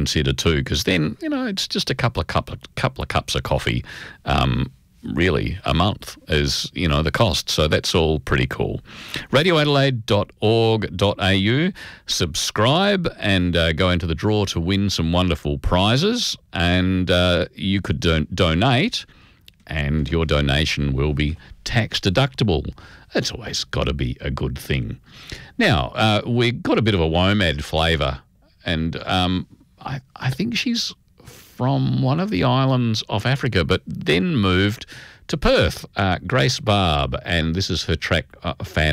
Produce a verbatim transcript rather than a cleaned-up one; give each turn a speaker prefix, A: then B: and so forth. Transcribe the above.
A: consider too, because then, you know, it's just a couple of cup, couple of cups of coffee, um, really a month is, you know, the cost. So that's all pretty cool. radio adelaide dot org dot a u. Subscribe and uh, go into the draw to win some wonderful prizes. And uh, you could don- donate, and your donation will be tax deductible. That's always got to be a good thing. Now, uh, we've got a bit of a WOMAD flavour, and um, I, I think she's from one of the islands of Africa, but then moved to Perth, uh, Grace Barb, and this is her track, uh, Family.